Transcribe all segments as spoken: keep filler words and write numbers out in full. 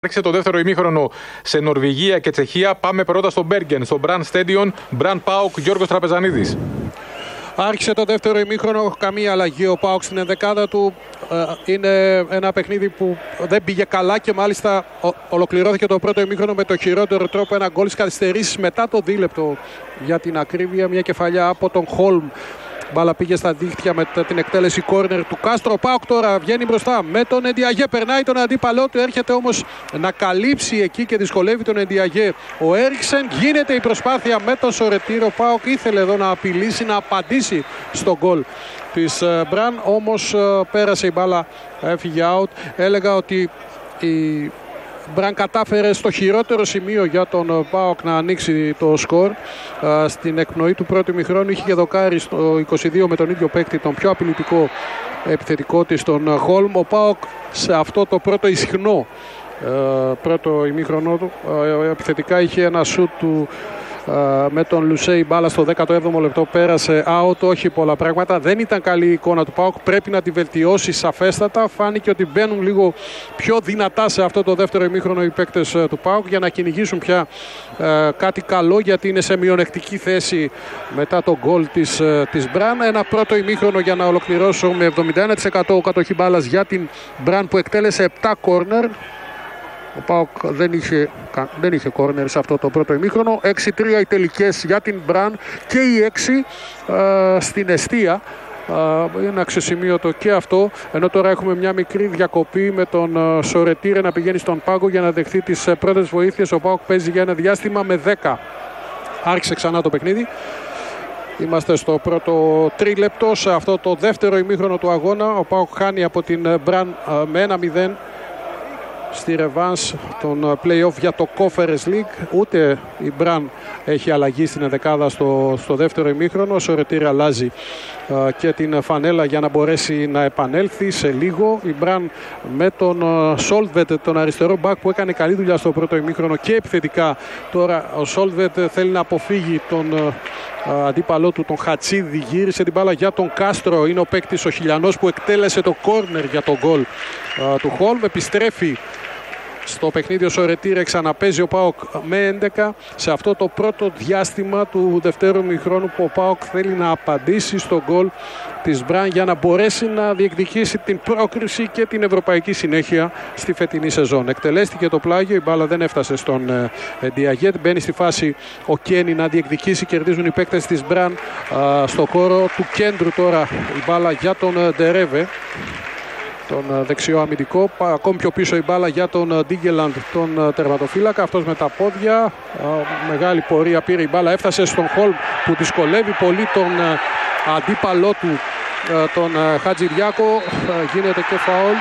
Άρχισε το δεύτερο ημίχρονο σε Νορβηγία και Τσεχία. Πάμε πρώτα στο Μπέργεν, στο Μπραν Στέντιον. Μπραν Πάουκ, Γιώργος Τραπεζανίδης. Άρχισε το δεύτερο ημίχρονο, καμία αλλαγή ο Πάουκ στην ενδεκάδα του. Είναι ένα παιχνίδι που δεν πήγε καλά και μάλιστα ολοκληρώθηκε το πρώτο ημίχρονο με το χειρότερο τρόπο. Ένα γκολ στις καθυστερήσεις μετά το δίλεπτο για την ακρίβεια. Μια κεφαλιά από τον Χόλμ. Μπάλα πήγε στα δίχτυα με την εκτέλεση κόρνερ του Κάστρο. Πάουκ τώρα βγαίνει μπροστά με τον Εντιαγέ. Περνάει τον αντίπαλό του. Έρχεται όμως να καλύψει εκεί και δυσκολεύει τον Εντιαγέ ο Έριξεν. Γίνεται η προσπάθεια με τον Σορετήρο. Πάουκ ήθελε εδώ να απειλήσει, να απαντήσει στον γκολ της Μπραν. Όμως πέρασε η μπάλα, έφυγε out. Έλεγα ότι η Μπραν κατάφερε στο χειρότερο σημείο για τον ΠΑΟΚ να ανοίξει το σκορ. Στην εκπνοή του πρώτου ημιχρόνου είχε και δοκάρει στο είκοσι δύο με τον ίδιο παίκτη, τον πιο απειλητικό επιθετικό της, τον Χόλμ. Ο ΠΑΟΚ σε αυτό το πρώτο ισχνό πρώτο ημίχρονο του επιθετικά είχε ένα σουτ του με τον Λουσέι, μπάλα στο δέκατο έβδομο λεπτό πέρασε out, όχι πολλά πράγματα. Δεν ήταν καλή η εικόνα του ΠΑΟΚ, πρέπει να τη βελτιώσει σαφέστατα. Φάνηκε ότι μπαίνουν λίγο πιο δυνατά σε αυτό το δεύτερο ημίχρονο οι παίκτες του ΠΑΟΚ για να κυνηγήσουν πια ε, κάτι καλό, γιατί είναι σε μειονεκτική θέση μετά το γκολ της, ε, της Μπραν. Ένα πρώτο ημίχρονο για να ολοκληρώσω με εβδομήντα ένα τοις εκατό κατοχή μπάλας για την Μπραν που εκτέλεσε επτά κόρνερ. Ο ΠΑΟΚ δεν είχε, δεν είχε κόρνερ σε αυτό το πρώτο ημίχρονο. έξι τρία οι τελικές για την Μπραν και οι έξι ε, στην εστία. Ε, είναι αξιοσημείωτο και αυτό. Ενώ τώρα έχουμε μια μικρή διακοπή με τον ε, Σορετήρε να πηγαίνει στον πάγκο για να δεχθεί τις ε, πρώτες βοήθειες. Ο ΠΑΟΚ παίζει για ένα διάστημα με δέκα. Άρχισε ξανά το παιχνίδι. Είμαστε στο πρώτο τρίλεπτο. Σε αυτό το δεύτερο ημίχρονο του αγώνα ο ΠΑΟΚ χάνει από την Μπραν ε, με ένα μηδέν. Στη ρεβάνς των play-off για το Conference League. Ούτε η Μπραν έχει αλλαγή στην ενδεκάδα στο, στο δεύτερο ημίχρονο. Ο Σορετήρε αλλάζει uh, και την φανέλα για να μπορέσει να επανέλθει σε λίγο. Η Μπραν με τον Σόλβετ, uh, τον αριστερό μπακ που έκανε καλή δουλειά στο πρώτο ημίχρονο και επιθετικά. Τώρα ο Σόλβετ θέλει να αποφύγει τον uh, αντίπαλό του, τον Χατσίδη. Γύρισε την μπάλα για τον Κάστρο. Είναι ο παίκτης ο Χιλιανός που εκτέλεσε το κόρνερ για τον γκολ uh, του Χόλμ. Επιστρέφει στο παιχνίδι ο Σορετήρε, ξαναπέζει ο ΠΑΟΚ με έντεκα. Σε αυτό το πρώτο διάστημα του δευτέρου ημιχρόνου που ο ΠΑΟΚ θέλει να απαντήσει στο γκολ της Μπραν για να μπορέσει να διεκδικήσει την πρόκριση και την ευρωπαϊκή συνέχεια στη φετινή σεζόν. Εκτελέστηκε το πλάγιο, η μπάλα δεν έφτασε στον Ντιαγέτ. Μπαίνει στη φάση ο Κένι να διεκδικήσει, κερδίζουν οι παίκτες της Μπραν στο χώρο του κέντρου. Τώρα η μπάλα για τον Ντερέβε, τον δεξιό αμυντικό. Ακόμη πιο πίσω η μπάλα για τον Ντίγκελαντ, τον τερματοφύλακα. Αυτός με τα πόδια. Μεγάλη πορεία πήρε η μπάλα. Έφτασε στον Χόλμ που δυσκολεύει πολύ τον αντίπαλό του, τον Χατζηδιάκο. Γίνεται και φαουλ.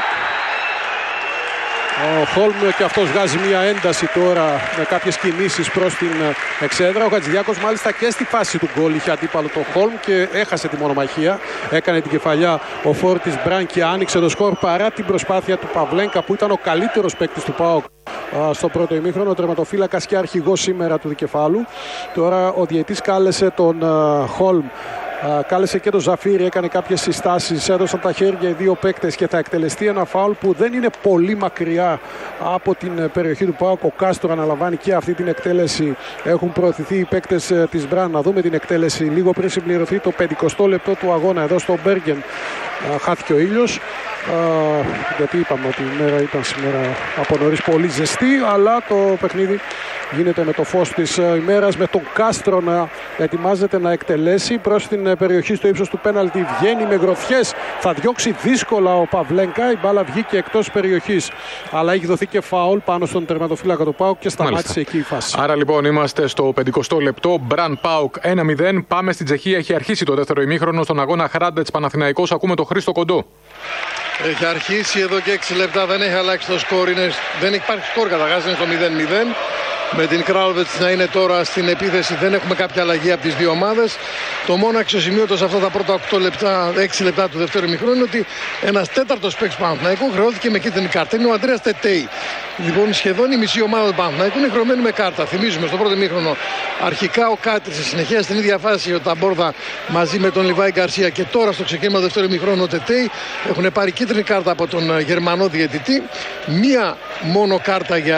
Ο Χόλμ και αυτός βγάζει μια ένταση τώρα με κάποιες κινήσεις προς την εξέδρα. Ο Χατζηδιάκος μάλιστα και στη φάση του γκολ είχε αντίπαλο τον Χόλμ και έχασε τη μονομαχία. Έκανε την κεφαλιά ο φόρ της Μπραν και άνοιξε το σκορ παρά την προσπάθεια του Παυλένκα που ήταν ο καλύτερος παίκτης του ΠΑΟΚ στο πρώτο ημίχρονο, ο τερματοφύλακας και αρχηγός σήμερα του δικεφάλου. Τώρα ο διαιτής κάλεσε τον Χόλμ, κάλεσε και τον Ζαφίρι, έκανε κάποιες συστάσεις, έδωσαν τα χέρια οι δύο παίκτες και θα εκτελεστεί ένα φάουλ που δεν είναι πολύ μακριά από την περιοχή του ΠΑΟΚ. Ο Κάστρο αναλαμβάνει και αυτή την εκτέλεση. Έχουν προωθηθεί οι παίκτες της Μπραν. Να δούμε την εκτέλεση λίγο πριν συμπληρωθεί το πενηκοστό λεπτό του αγώνα. Εδώ στο Μπέργεν χάθηκε ο ήλιος. Uh, γιατί είπαμε ότι η μέρα ήταν σήμερα από νωρίς πολύ ζεστή, αλλά το παιχνίδι γίνεται με το φως της uh, ημέρας, με τον Κάστρο να ετοιμάζεται να εκτελέσει προς την uh, περιοχή στο ύψος του πέναλτι. Βγαίνει με γροθιές, θα διώξει δύσκολα ο Παυλένκα. Η μπάλα βγήκε εκτός περιοχής, αλλά έχει δοθεί και φάουλ πάνω στον τερματοφύλακα του ΠΑΟΚ και σταμάτησε Μάλιστα. εκεί η φάση. Άρα λοιπόν είμαστε στο πενηκοστό λεπτό. Μπραν ΠΑΟΚ ένα μηδέν. Πάμε στην Τσεχία. Έχει αρχίσει το δεύτερο ημίχρονο στον αγώνα Hrádec Παναθηναϊκός. Ακούμε τον Χρήστο Κοντό. Έχει αρχίσει εδώ και έξι λεπτά, δεν έχει αλλάξει το σκορ, είναι, δεν υπάρχει σκορ καταρχάς, είναι στο μηδέν μηδέν. Με την Κράλβετς να είναι τώρα στην επίθεση, δεν έχουμε κάποια αλλαγή από τις δύο ομάδες. Το μόνο αξιοσημείωτο σε αυτά τα πρώτα οκτώ λεπτά, έξι λεπτά του δεύτερου ημιχρόνου είναι ότι ένας τέταρτος παίκτης του Παναθηναϊκού χρεώθηκε με κίτρινη κάρτα. Είναι ο Αντρέας Τετέι. Λοιπόν, σχεδόν η μισή ομάδα του Παναθηναϊκού είναι χρεωμένη με κάρτα. Θυμίζουμε στο πρώτο ημίχρονο αρχικά ο Κάτρης σε συνεχεία στην ίδια φάση ο Ταμπόρδα μαζί με τον Λιβάη Γκαρσία και τώρα στο ξεκίνημα του δεύτερου ημιχρόνου ο Τετέι έχουν πάρει κίτρινη κάρτα από τον Γερμανό διαιτητή. Μία μόνο κάρτα για